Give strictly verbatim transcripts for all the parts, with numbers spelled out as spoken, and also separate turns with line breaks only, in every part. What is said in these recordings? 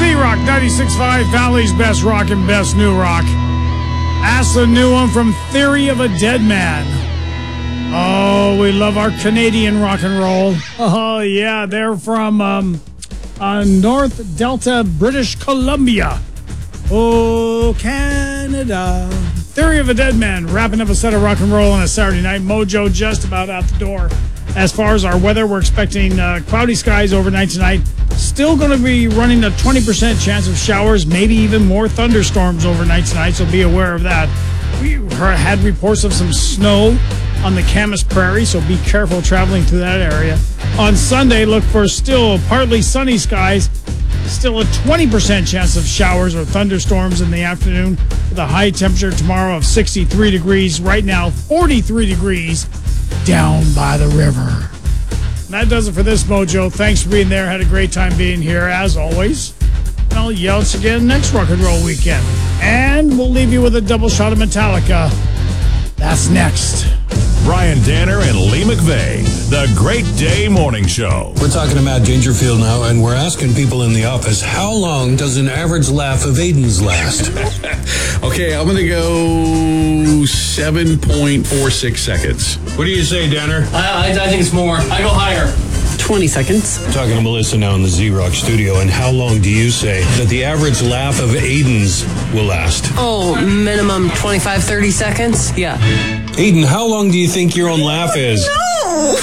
Z-Rock ninety-six point five, Valley's best rock and best new rock. That's the new one from Theory of a Dead Man. Oh, we love our Canadian rock and roll. Oh, yeah, they're from um, uh, North Delta, British Columbia. Oh, Canada. Theory of a Dead Man, wrapping up a set of rock and roll on a Saturday night. Mojo just about out the door. As far as our weather, we're expecting uh, cloudy skies overnight tonight. Still going to be running a twenty percent chance of showers, maybe even more thunderstorms overnight tonight, so be aware of that. We had reports of some snow on the Camas Prairie, so be careful traveling through that area. On Sunday, look for still partly sunny skies. Still a twenty percent chance of showers or thunderstorms in the afternoon, with a high temperature tomorrow of sixty-three degrees. Right now, forty-three degrees down by the river. And that does it for this Mojo. Thanks for being there. Had a great time being here, as always. And I'll yell at you again next Rock and Roll Weekend. And we'll leave you with a double shot of Metallica. That's next.
Brian Danner and Lee McVeigh, the Great Day Morning Show.
We're talking about Dangerfield now, and we're asking people in the office, how long does an average laugh of Aiden's last?
Okay, I'm going to go seven point four six seconds.
What do you say, Danner?
I, I, I think it's more. I go higher. twenty seconds.
I'm talking to Melissa now in the Z-Rock studio, and how long do you say that the average laugh of Aiden's will last?
Oh, minimum twenty-five, thirty seconds? Yeah.
Aiden, how long do you think your own laugh is?
No!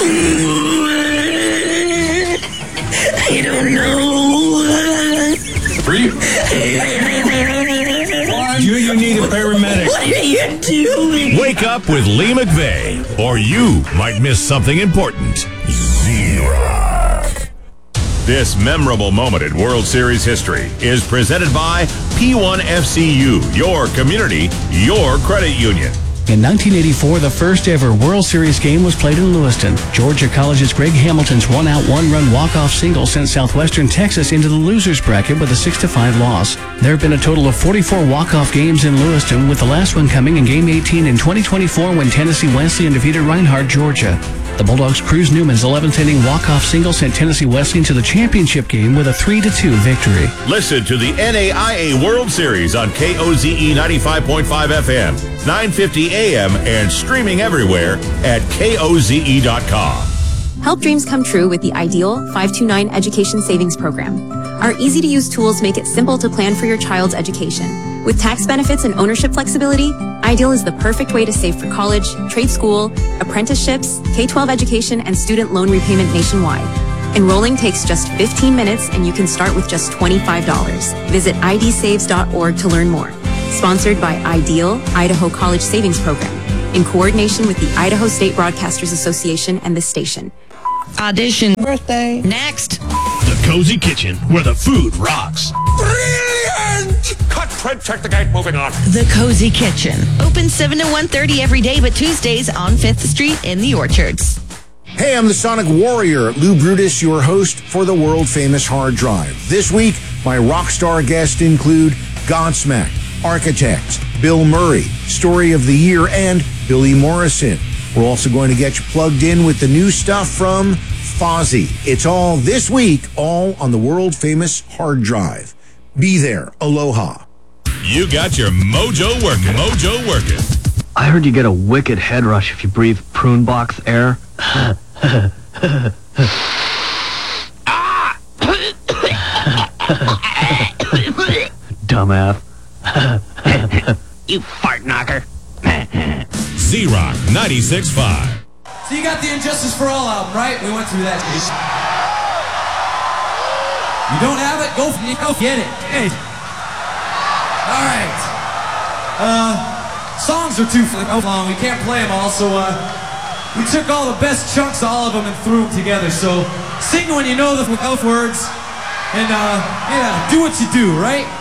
I don't know.
Three.
Do you need a paramedic?
What are you doing?
Wake up with Lee McVeigh, or you might miss something important. Z-Rock. This memorable moment in World Series history is presented by P one F C U, your community, your credit union.
In nineteen eighty-four, the first ever World Series game was played in Lewiston. Georgia College's Greg Hamilton's one-out, one-run walk-off single sent Southwestern Texas into the losers bracket with a six to five loss. There have been a total of forty-four walk-off games in Lewiston, with the last one coming in Game eighteen in twenty twenty-four when Tennessee Wesleyan defeated Reinhardt, Georgia. The Bulldogs' Cruz Newman's eleventh inning walk-off single sent Tennessee Wesleyan to the championship game with a three to two victory.
Listen to the N A I A World Series on K O Z E ninety-five point five F M, nine fifty A M, and streaming everywhere at K O Z E dot com.
Help dreams come true with the Ideal five two nine Education Savings Program. Our easy-to-use tools make it simple to plan for your child's education. With tax benefits and ownership flexibility, Ideal is the perfect way to save for college, trade school, apprenticeships, K twelve education, and student loan repayment nationwide. Enrolling takes just fifteen minutes, and you can start with just twenty-five dollars. Visit I D saves dot org to learn more. Sponsored by Ideal, Idaho College Savings Program, in coordination with the Idaho State Broadcasters Association and this station.
Audition. Birthday. Next.
The Cozy Kitchen, where the food rocks.
Brilliant! Cut, Fred, check the gate, moving on.
The Cozy Kitchen. Open seven to one thirty every day, but Tuesdays on fifth Street in the Orchards.
Hey, I'm the Sonic Warrior, Lou Brutus, your host for the world-famous Hard Drive. This week, my rock star guests include Godsmack, Architects, Bill Murray, Story of the Year, and Billy Morrison. We're also going to get you plugged in with the new stuff from Fozzy. It's all this week, all on the world-famous Hard Drive. Be there. Aloha.
You got your mojo working. Mojo working.
I heard you get a wicked head rush if you breathe prune box air. Dumbass.
You fart knocker.
Z-Rock ninety-six point five.
So you got the Injustice for All album, right? We went through that. You don't have it? Go, go get it. Hey. All right. Uh, songs are too long. We can't play them all, so uh, we took all the best chunks of all of them and threw them together. So sing when you know the words, and uh, yeah, do what you do, right?